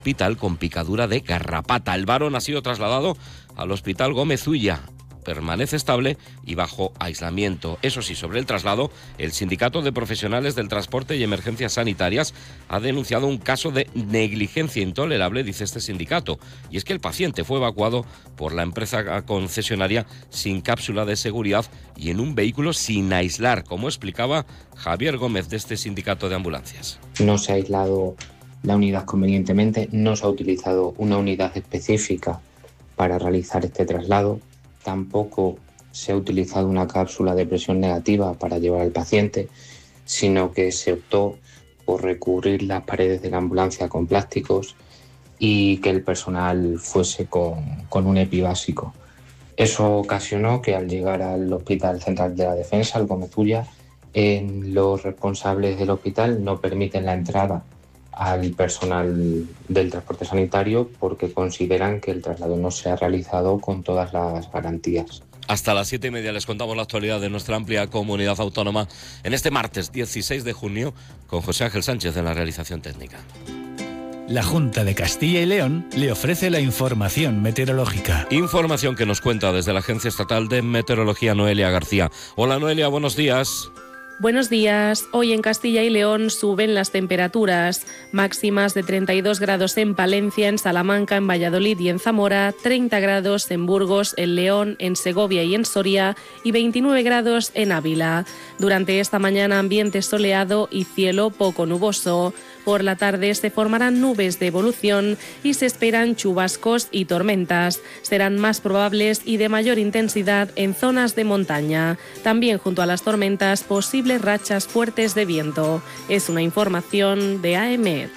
hospital con picadura de garrapata. El varón ha sido trasladado al Hospital Gómez Ulla. Permanece estable y bajo aislamiento. Eso sí, sobre el traslado, el Sindicato de Profesionales del Transporte y Emergencias Sanitarias ha denunciado un caso de negligencia intolerable, dice este sindicato. Y es que el paciente fue evacuado por la empresa concesionaria sin cápsula de seguridad y en un vehículo sin aislar, como explicaba Javier Gómez de este sindicato de ambulancias. No se ha aislado la unidad convenientemente, no se ha utilizado una unidad específica para realizar este traslado. Tampoco se ha utilizado una cápsula de presión negativa para llevar al paciente, sino que se optó por recubrir las paredes de la ambulancia con plásticos y que el personal fuese con un EPI básico. Eso ocasionó que al llegar al Hospital Central de la Defensa, al Gómez Ulla, los responsables del hospital no permiten la entrada al personal del transporte sanitario porque consideran que el traslado no se ha realizado con todas las garantías. Hasta las 7:30 les contamos la actualidad de nuestra amplia comunidad autónoma en este martes 16 de junio con José Ángel Sánchez en la realización técnica. La Junta de Castilla y León le ofrece la información meteorológica. Información que nos cuenta desde la Agencia Estatal de Meteorología Noelia García. Hola Noelia, buenos días. Buenos días. Hoy en Castilla y León suben las temperaturas. Máximas de 32 grados en Palencia, en Salamanca, en Valladolid y en Zamora, 30 grados en Burgos, en León, en Segovia y en Soria y 29 grados en Ávila. Durante esta mañana ambiente soleado y cielo poco nuboso. Por la tarde se formarán nubes de evolución y se esperan chubascos y tormentas. Serán más probables y de mayor intensidad en zonas de montaña. También junto a las tormentas, posibles rachas fuertes de viento. Es una información de AEMET.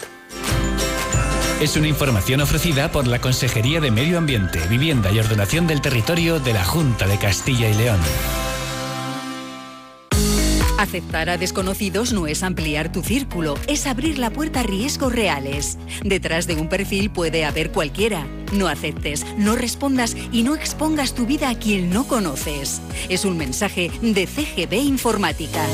Es una información ofrecida por la Consejería de Medio Ambiente, Vivienda y Ordenación del Territorio de la Junta de Castilla y León. Aceptar a desconocidos no es ampliar tu círculo, es abrir la puerta a riesgos reales. Detrás de un perfil puede haber cualquiera. No aceptes, no respondas y no expongas tu vida a quien no conoces. Es un mensaje de CGB Informática.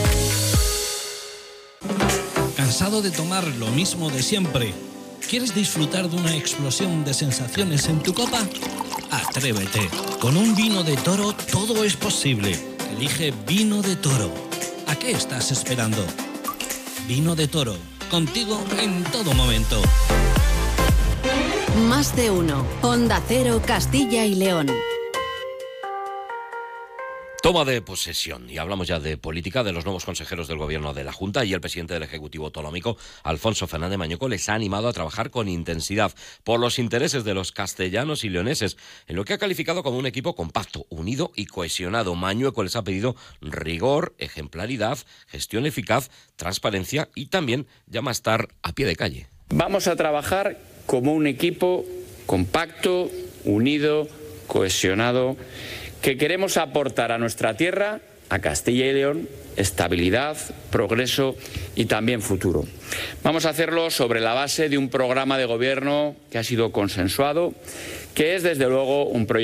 ¿Cansado de tomar lo mismo de siempre? ¿Quieres disfrutar de una explosión de sensaciones en tu copa? Atrévete. Con un vino de Toro todo es posible. Elige Vino de Toro. ¿A qué estás esperando? Vino de Toro, contigo en todo momento. Más de uno. Onda Cero, Castilla y León. Toma de posesión, y hablamos ya de política, de los nuevos consejeros del Gobierno de la Junta, y el presidente del Ejecutivo Autonómico, Alfonso Fernández Mañueco, les ha animado a trabajar con intensidad por los intereses de los castellanos y leoneses, en lo que ha calificado como un equipo compacto, unido y cohesionado. Mañueco les ha pedido rigor, ejemplaridad, gestión eficaz, transparencia y también llama a estar a pie de calle. Vamos a trabajar como un equipo compacto, unido, cohesionado, que queremos aportar a nuestra tierra, a Castilla y León, estabilidad, progreso y también futuro. Vamos a hacerlo sobre la base de un programa de gobierno que ha sido consensuado, que es desde luego un proyecto